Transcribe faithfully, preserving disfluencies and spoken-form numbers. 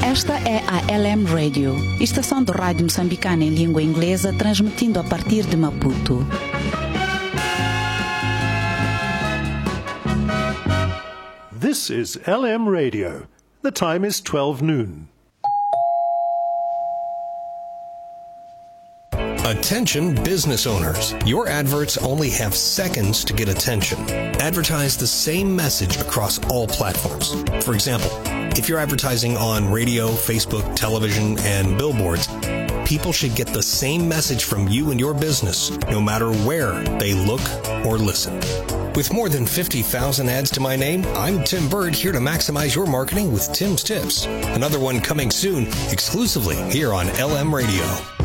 Esta é a L M Radio, estação de rádio moçambicana em língua inglesa, transmitindo a partir de Maputo. This is L M Radio. The time is twelve noon. Attention business owners. Your adverts only have seconds to get attention. Advertise the same message across all platforms. For example, if you're advertising on radio, Facebook, television, and billboards, people should get the same message from you and your business, no matter where they look or listen. With more than fifty thousand ads to my name, I'm Tim Bird, here to maximize your marketing with Tim's Tips. Another one coming soon, exclusively here on L M Radio.